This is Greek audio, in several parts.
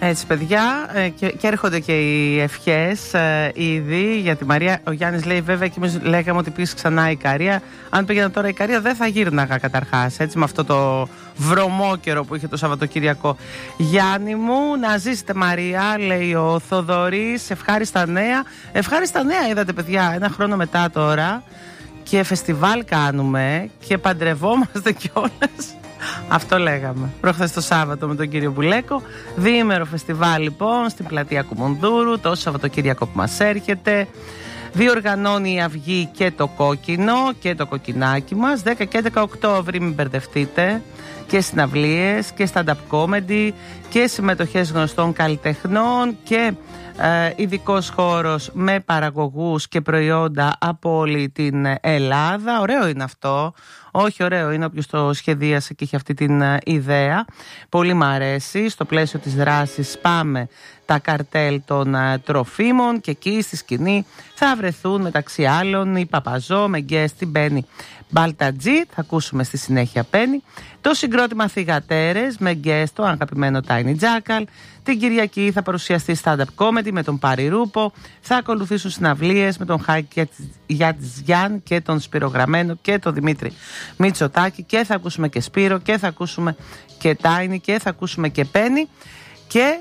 Έτσι παιδιά, και έρχονται και οι ευχές ήδη για τη Μαρία. Ο Γιάννης λέει βέβαια και εμείς λέγαμε ότι πήγες ξανά η Ικαρία. Αν πήγαινα τώρα η Ικαρία δεν θα γύρναγα καταρχάς, έτσι, με αυτό το βρωμόκαιρο που είχε το Σαββατοκύριακο. Γιάννη μου, να ζήσετε Μαρία, λέει ο Θοδωρής. Ευχάριστα νέα. Ευχάριστα νέα είδατε παιδιά, ένα χρόνο μετά τώρα. Και φεστιβάλ κάνουμε και παντρευόμαστε κιόλας. Αυτό λέγαμε προχθές το Σάββατο με τον κύριο Μπουλέκο. Διήμερο φεστιβάλ λοιπόν στην πλατεία Κουμουνδούρου, το Σαββατοκύριακο που μας έρχεται. Διοργανώνει η Αυγή και το Κόκκινο και το κοκκινάκι μας. 10 και 11 Οκτώβρη, μην μπερδευτείτε. Και συναυλίες και stand-up comedy και συμμετοχές γνωστών καλλιτεχνών και ειδικός χώρος με παραγωγούς και προϊόντα από όλη την Ελλάδα. Ωραίο είναι αυτό. Όχι, ωραίο είναι όποιος το σχεδίασε και είχε αυτή την ιδέα. Πολύ μ' αρέσει. Στο πλαίσιο της δράσης πάμε τα καρτέλ των τροφίμων και εκεί στη σκηνή θα βρεθούν μεταξύ άλλων η Παπαζό με guest την Μπέννη Μπαλτατζή, θα ακούσουμε στη συνέχεια Πέννη, το συγκρότημα Θυγατέρες με guest το αγαπημένο Tiny Jackal. Την Κυριακή θα παρουσιαστεί stand-up comedy με τον Πάρη Ρούπο, θα ακολουθήσουν συναυλίες με τον Χάκη Γιάνν και τον Σπυρογραμμένο και τον Δημήτρη Μητσοτάκη και θα ακούσουμε και Σπύρο και θα ακούσουμε και Tiny και θα ακούσουμε και Πέννη και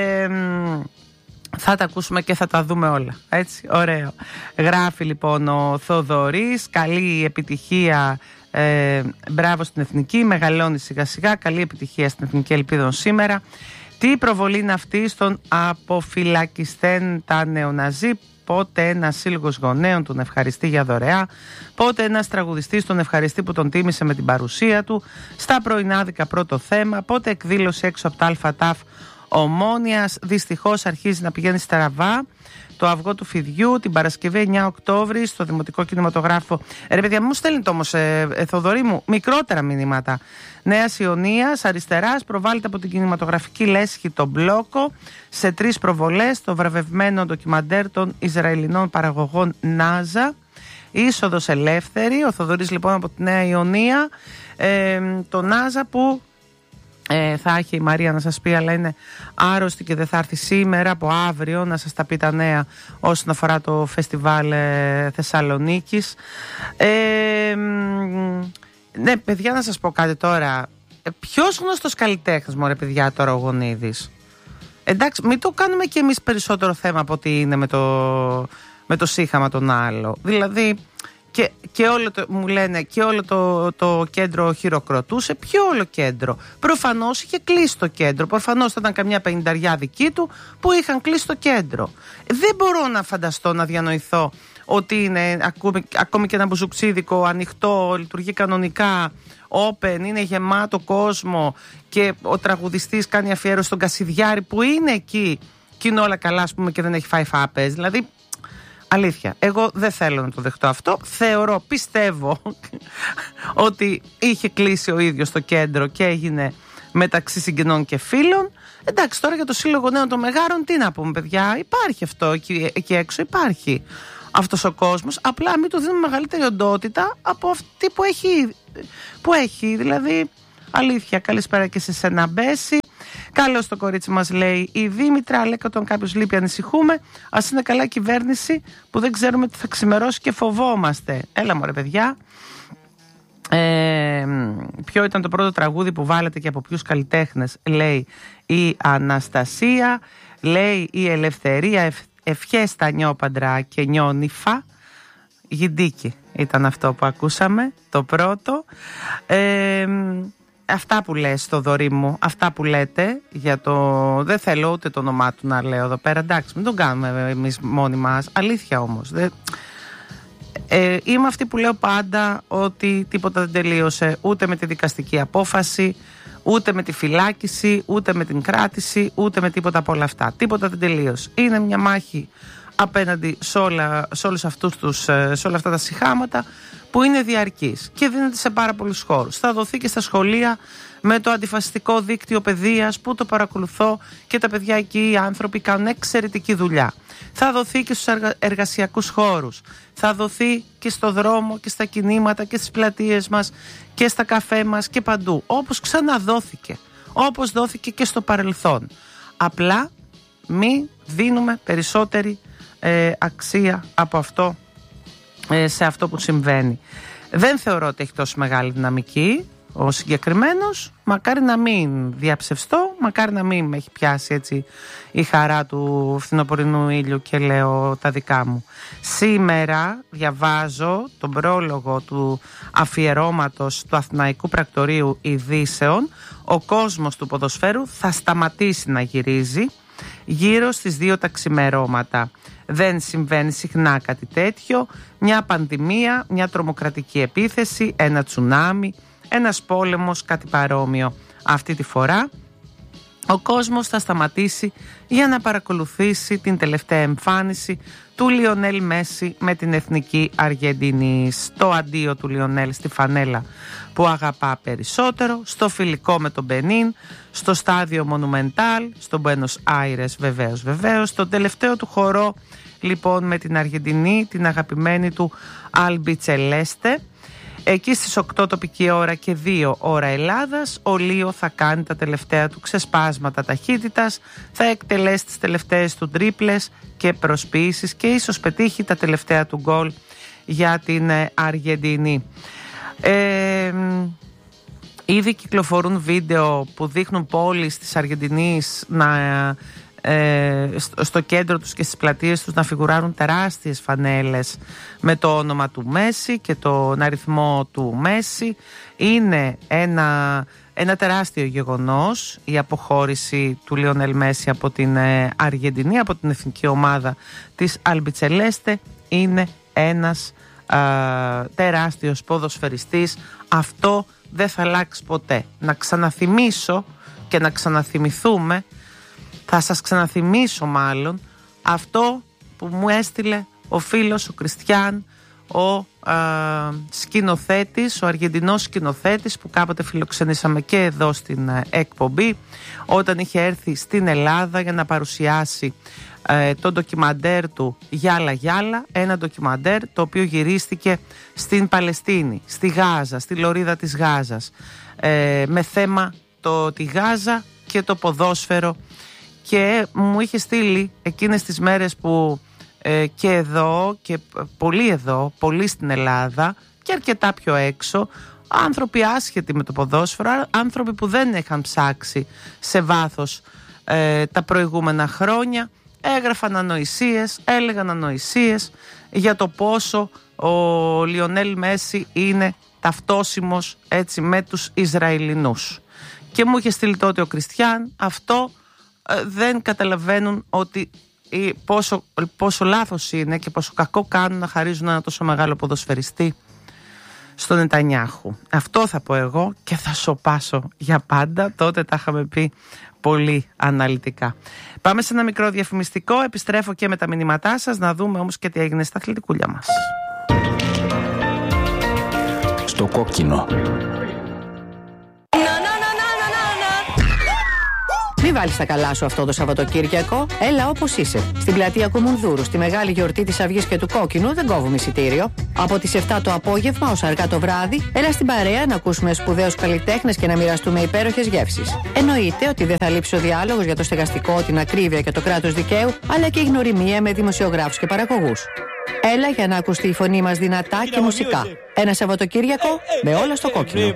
θα τα ακούσουμε και θα τα δούμε όλα. Έτσι, ωραίο. Γράφει λοιπόν ο Θοδωρής. Καλή επιτυχία. Μπράβο στην Εθνική. Μεγαλώνει σιγά σιγά. Καλή επιτυχία στην Εθνική Ελπίδων σήμερα. Τι προβολή είναι αυτή στον αποφυλακιστέν τα νεοναζί. Πότε ένας σύλλογος γονέων τον ευχαριστεί για δωρεά. Πότε ένας τραγουδιστής τον ευχαριστεί που τον τίμησε με την παρουσία του. Στα πρωινάδικα πρώτο θέμα. Πότε εκδήλωση έξω από τα ΑΛΦΑΤΑΦ Ομόνιας. Δυστυχώς αρχίζει να πηγαίνει στραβά το αυγό του φιδιού την Παρασκευή 9 Οκτώβρη στο Δημοτικό Κινηματογράφο. Ρε παιδιά, μου στέλνετε όμως, Θοδωρή μου, μικρότερα μηνύματα. Νέας Ιωνίας, αριστεράς, προβάλλεται από την κινηματογραφική λέσχη τον Μπλόκο σε 3 προβολές, το βραβευμένο ντοκιμαντέρ των Ισραηλινών παραγωγών Νάζα. Είσοδος ελεύθερη. Ο Θοδωρής λοιπόν από τη Νέα Ιωνία, το Νάζα που θα έχει η Μαρία να σας πει, αλλά είναι άρρωστη και δεν θα έρθει σήμερα, από αύριο να σας τα πει τα νέα όσον αφορά το φεστιβάλ Θεσσαλονίκης. Ναι παιδιά, να σας πω κάτι τώρα. Ποιος γνωστός καλλιτέχνης μωρέ παιδιά τώρα ο Γονίδης? Εντάξει, μην το κάνουμε κι εμείς περισσότερο θέμα από ό,τι είναι με το σύγχαμα τον άλλο. Δηλαδή και όλο μου λένε και όλο το κέντρο χειροκροτούσε. Ποιο όλο κέντρο? Προφανώς είχε κλείσει το κέντρο. Προφανώς θα ήταν καμιά 50 δική του που είχαν κλείσει το κέντρο. Δεν μπορώ να φανταστώ, να διανοηθώ ότι είναι ακόμη και ένα μπουζουξίδικο ανοιχτό, λειτουργεί κανονικά, open, είναι γεμάτο κόσμο και ο τραγουδιστής κάνει αφιέρωση στον Κασιδιάρη που είναι εκεί και είναι όλα καλά, ας πούμε, και δεν έχει φάει φάπες. Δηλαδή, αλήθεια, εγώ δεν θέλω να το δεχτώ αυτό. Θεωρώ, πιστεύω ότι είχε κλείσει ο ίδιος το κέντρο και έγινε μεταξύ συγγενών και φίλων. Εντάξει, τώρα για το Σύλλογο Νέων των Μεγάρων τι να πούμε παιδιά? Υπάρχει αυτό εκεί έξω, υπάρχει αυτός ο κόσμος. Απλά μην του δίνουμε μεγαλύτερη οντότητα από αυτή που έχει. Δηλαδή, αλήθεια, καλησπέρα και σε σένα Μπέση. Καλώς το κορίτσι μας λέει η Δήμητρα, λέει όταν κάποιος λείπει ανησυχούμε. Ας είναι καλά κυβέρνηση που δεν ξέρουμε τι θα ξημερώσει και φοβόμαστε. Έλα μωρέ παιδιά. Ποιο ήταν το πρώτο τραγούδι που βάλετε και από ποιους καλλιτέχνες? Λέει η Αναστασία. Λέει η Ελευθερία, ευχές στα νιόπαντρα και νιόνυφα. Γιντίκι ήταν αυτό που ακούσαμε, το πρώτο. Αυτά που λες, Θοδωρή μου, αυτά που λέτε για το... Δεν θέλω ούτε το όνομά του να λέω εδώ πέρα. Εντάξει, μην τον κάνουμε εμείς μόνοι μας. Αλήθεια όμως. Είμαι αυτή που λέω πάντα ότι τίποτα δεν τελείωσε ούτε με τη δικαστική απόφαση, ούτε με τη φυλάκιση, ούτε με την κράτηση, ούτε με τίποτα από όλα αυτά. Τίποτα δεν τελείωσε. Είναι μια μάχη απέναντι σε όλα αυτά τα συχάματα που είναι διαρκής και δίνεται σε πάρα πολλούς χώρους. Θα δοθεί και στα σχολεία με το αντιφασιστικό δίκτυο παιδείας που το παρακολουθώ και τα παιδιά εκεί, οι άνθρωποι κάνουν εξαιρετική δουλειά. Θα δοθεί και στους εργασιακούς χώρους. Θα δοθεί και στο δρόμο και στα κινήματα και στις πλατείες μας και στα καφέ μας και παντού. Όπως ξαναδόθηκε. Όπως δόθηκε και στο παρελθόν. Απλά μη δίνουμε περισσότερη αξία από αυτό σε αυτό που συμβαίνει. Δεν θεωρώ ότι έχει τόσο μεγάλη δυναμική ο συγκεκριμένος. Μακάρι να μην διαψευστώ, μακάρι να μην με έχει πιάσει έτσι η χαρά του φθινοπορεινού ήλιου και λέω τα δικά μου. Σήμερα διαβάζω τον πρόλογο του αφιερώματος του Αθηναϊκού Πρακτορείου Ειδήσεων. Ο κόσμος του ποδοσφαίρου θα σταματήσει να γυρίζει γύρω στις 2 τα ξημερώματα. Δεν συμβαίνει συχνά κάτι τέτοιο. Μια πανδημία, μια τρομοκρατική επίθεση, ένα τσουνάμι, ένας πόλεμος, κάτι παρόμοιο. Αυτή τη φορά ο κόσμος θα σταματήσει για να παρακολουθήσει την τελευταία εμφάνιση του Λιονέλ Μέση με την εθνική Αργεντινή. Στο αντίο του Λιονέλ στη φανέλα που αγαπά περισσότερο, στο φιλικό με τον Μπενίν, στο στάδιο Μονουμεντάλ, στο Μπουένος Άιρες βεβαίως, στο τελευταίο του χορό λοιπόν με την Αργεντινή, την αγαπημένη του Αλμπιτσελέστε. Εκεί στις 8 τοπική ώρα και 2 ώρα Ελλάδας, ο Λίο θα κάνει τα τελευταία του ξεσπάσματα ταχύτητας, θα εκτελέσει τις τελευταίες του τρίπλες και προσποιήσεις και ίσως πετύχει τα τελευταία του γκολ για την Αργεντινή. Ήδη κυκλοφορούν βίντεο που δείχνουν πόλεις της Αργεντινής στο κέντρο τους και στις πλατείες τους να φιγουράρουν τεράστιες φανέλες με το όνομα του Μέση και τον αριθμό του Μέση. Είναι ένα τεράστιο γεγονός η αποχώρηση του Λιονέλ Μέση από την Αργεντινή, από την εθνική ομάδα της Αλμπιτσελέστε. Είναι ένας τεράστιος ποδοσφαιριστής. Αυτό δεν θα αλλάξει ποτέ. Να ξαναθυμίσω και να ξαναθυμηθούμε, θα σας ξαναθυμίσω μάλλον αυτό που μου έστειλε ο φίλος, ο Κριστιαν, ο σκηνοθέτης, ο Αργεντινός σκηνοθέτης που κάποτε φιλοξενήσαμε και εδώ στην εκπομπή, όταν είχε έρθει στην Ελλάδα για να παρουσιάσει το ντοκιμαντέρ του Γιάλα Γιάλα, ένα ντοκιμαντέρ το οποίο γυρίστηκε στην Παλαιστίνη, στη Γάζα, στη λωρίδα της Γάζας, με θέμα τη Γάζα και το ποδόσφαιρο, και μου είχε στείλει εκείνες τις μέρες που και εδώ και πολύ στην Ελλάδα και αρκετά πιο έξω, άνθρωποι άσχετοι με το ποδόσφαιρο, άνθρωποι που δεν είχαν ψάξει σε βάθος τα προηγούμενα χρόνια, έγραφαν ανοησίες, έλεγαν ανοησίες για το πόσο ο Λιονέλ Μέση είναι ταυτόσιμος έτσι με τους Ισραηλινούς. Και μου είχε στείλει τότε ο Κριστιαν αυτό. Δεν καταλαβαίνουν ότι πόσο λάθος είναι και πόσο κακό κάνουν να χαρίζουν ένα τόσο μεγάλο ποδοσφαιριστή στον Νετανιάχου. Αυτό θα πω εγώ και θα σωπάσω για πάντα. Τότε τα είχαμε πει πολύ αναλυτικά. Πάμε σε ένα μικρό διαφημιστικό. Επιστρέφω και με τα μηνύματά σας, να δούμε όμως και τι έγινε στα αθλητικούλια μας. Στο κόκκινο. Μη βάλεις τα καλά σου αυτό το Σαββατοκύριακο. Έλα όπως είσαι. Στην πλατεία Κουμουνδούρου, στη μεγάλη γιορτή της Αυγής και του Κόκκινου, δεν κόβουμε εισιτήριο. Από τις 7 το απόγευμα ως αργά το βράδυ, έλα στην παρέα να ακούσουμε σπουδαίους καλλιτέχνες και να μοιραστούμε υπέροχες γεύσεις. Εννοείται ότι δεν θα λείψει ο διάλογος για το στεγαστικό, την ακρίβεια και το κράτος δικαίου, αλλά και η γνωριμία με δημοσιογράφους και παραγωγούς. Έλα για να ακουστεί η φωνή μας δυνατά και μουσικά. Ένα Σαββατοκύριακο με όλα στο κόκκινο.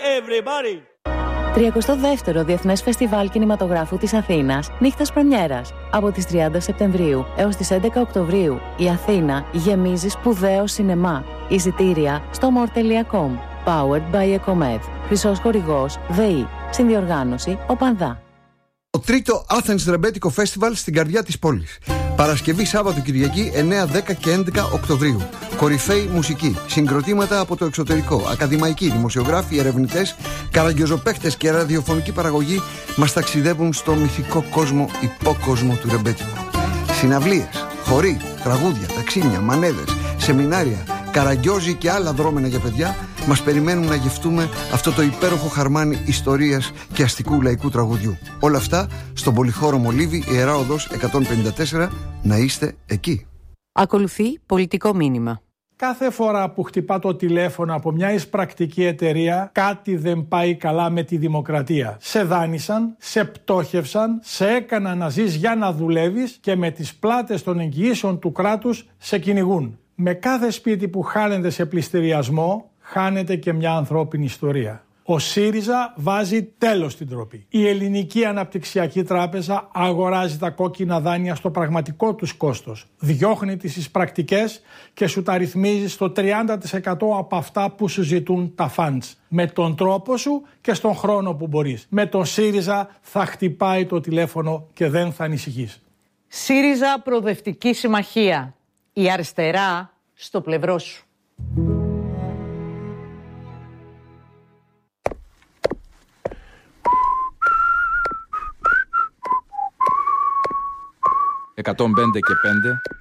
32ο Διεθνές Φεστιβάλ Κινηματογράφου της Αθήνας, νύχτας πρεμιέρας. Από τις 30 Σεπτεμβρίου έως τις 11 Οκτωβρίου, η Αθήνα γεμίζει σπουδαίο σινεμά. Εισιτήρια στο more.com. Powered by Ecomed. Χρυσός χορηγός ΔΕΗ. Συνδιοργάνωση ΟΠΑΝΔΑ. Το τρίτο Athens Ρεμπέτικο Festival στην καρδιά της πόλης. Παρασκευή, Σάββατο, Κυριακή 9, 10 και 11 Οκτωβρίου. Κορυφαίοι μουσική, συγκροτήματα από το εξωτερικό, ακαδημαϊκοί, δημοσιογράφοι, ερευνητές, καραγκιόζοπαίχτες και ραδιοφωνική παραγωγή μας ταξιδεύουν στο μυθικό κόσμο, υπόκοσμο του ρεμπέτικου. Συναυλίες, χοροί, τραγούδια, ταξίνια, μανέδες, σεμινάρια, καραγκιόζοι και άλλα δρόμενα για παιδιά μας περιμένουν να γευτούμε αυτό το υπέροχο χαρμάνι ιστορίας και αστικού λαϊκού τραγουδιού. Όλα αυτά στον πολυχώρο Μολύβι, Ιερά Οδός 154. Να είστε εκεί. Ακολουθεί πολιτικό μήνυμα. Κάθε φορά που χτυπά το τηλέφωνο από μια εισπρακτική εταιρεία, κάτι δεν πάει καλά με τη δημοκρατία. Σε δάνεισαν, σε πτώχευσαν, σε έκαναν να ζεις για να δουλεύεις και με τις πλάτες των εγγυήσεων του κράτους σε κυνηγούν. Με κάθε σπίτι που χάνεται σε πληστηριασμό, χάνεται και μια ανθρώπινη ιστορία. Ο ΣΥΡΙΖΑ βάζει τέλος στην ντροπή. Η Ελληνική Αναπτυξιακή Τράπεζα αγοράζει τα κόκκινα δάνεια στο πραγματικό τους κόστος. Διώχνει τις εισπρακτικές και σου τα ρυθμίζει στο 30% από αυτά που σου ζητούν τα funds. Με τον τρόπο σου και στον χρόνο που μπορείς. Με τον ΣΥΡΙΖΑ θα χτυπάει το τηλέφωνο και δεν θα ανησυχείς. ΣΥΡΙΖΑ Προοδευτική Συμμαχία. Η αριστερά στο πλευρό σου. 105 και 5